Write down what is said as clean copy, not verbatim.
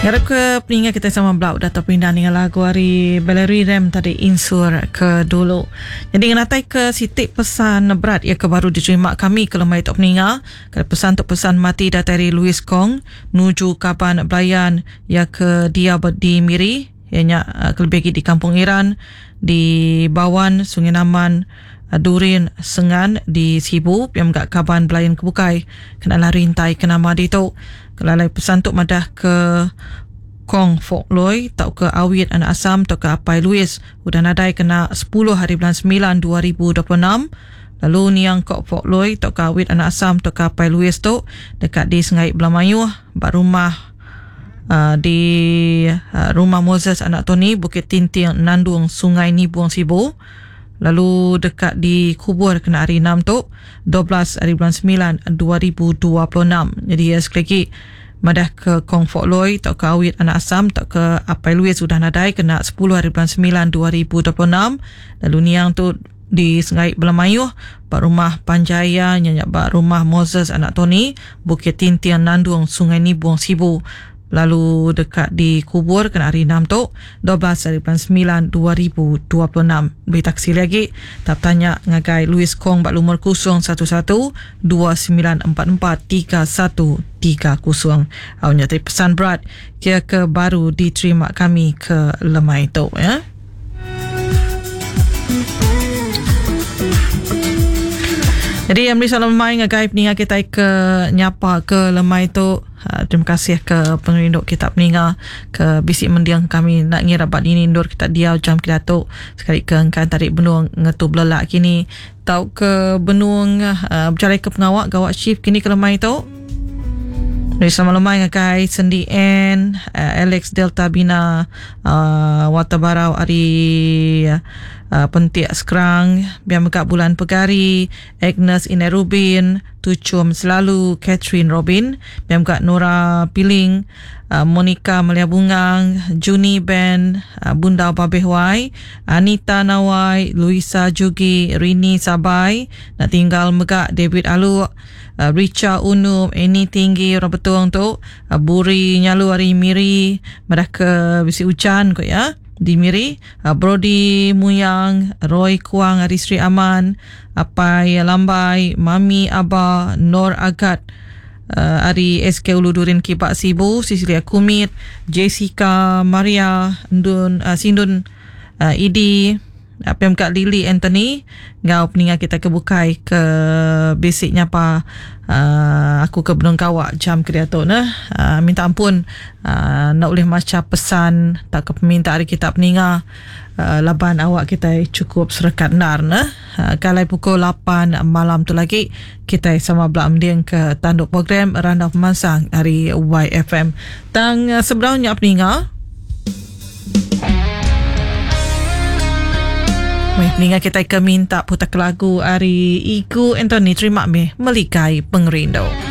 Harap ke peningat kita sama belau dah terpindah dengan lagu hari Valerie Rem tadi insur ke dulu. Jadi ngenatai ke sitik pesan berat ia ke baru diterima kami ke lemai tok peningat. Ke pesan tok pesan mati dari Louis Kong nuju kapan belayan ia ke dia di Miri ianya kelebih di Kampung Iran di Bawan Sungai Naman Durin Sengan di Sibu yang gak kaban belayan kebukai kena lari rintai kena madi tu kelalai pesan tu madah ke Kong Fok Loi tau ke awit anak asam tau ke apai Louis udah nadai kena 10 hari bulan 9 2026. Lalu niang Kok Fok Loi tau ke awit anak asam tau ke apai Louis tu dekat di Sengai Belamayuh bak rumah di rumah Moses anak Tony Bukit Tinting Nandung Sungai Nibuang Sibu. Lalu dekat di kubur kena hari 6 tu 12 hari bulan 9 2026. Jadi sekali lagi madah ke Kong Fok Loi tak ke awit anak asam tak ke apai Louis sudah nadai kena 10 hari bulan 9 2026. Lalu niang tu di Sengai Belamayuh bak rumah Panjaya nyanyak bak rumah Moses anak Tony Bukit Tinting Nandung Sungai Nibuang Sibu. Lalu dekat di kubur kena hari 6 tu 12 hari bulan 9 2026. Beri taksi lagi tak tanya ngagai Louis Kong bak lumur 011 2944 3130. Awaknya tadi pesan berat kira ke baru diterima kami ke lemai tu ya. Jadi yang beri salam lemai ngagai peningat kita ke nyapa ke lemai tu. Terima kasih ke pengerinduk kita peningat ke bisik mendiang kami nak ngira dapat dinindur kita dia jam kita tu sekali ke engkan tarik benung ngetu belelak kini tau ke benung berjalan ke pengawak gawak shift kini ke lemai tu. Dari sama lemai ngagai Sendi N Alex Delta Bina Watabarau Ari Pentik Sekerang biar megak Bulan Pegari Agnes Inerubin Tucum Selalu Catherine Robin biar megak Nora Piling Monica Melia Bungang Juni Ben Bunda Babehwai Anita Nawai Luisa Jugi Rini Sabai nak tinggal megak David Alu Richa Unum Eni Tinggi orang betul tu Buri Nyalu Ari Miri madah ke bisi hujan kot ya di Miri Brody Muyang Roy Kuang Ari Sri Aman Apai Lambai Mami Abah Nor Agat Ari SK Ulu Durin Kibak Sibu Sisilia Kumit Jessica Maria Ndun Sindun Idi PMK Lily Anthony ngau peningat kita kebukai ke basicnya apa aku ke benung kawak jam kreator minta ampun nak boleh macam pesan tak ke peminta hari kita peningat laban awak kita cukup serekat nar kalau pukul 8 malam tu lagi kita sama belak mendiang ke tanduk program Randau Pemansang hari YFM tang sebenarnya peningat peningat kita ke minta putar lagu hari Iku Anthony terima melikai pengerindu.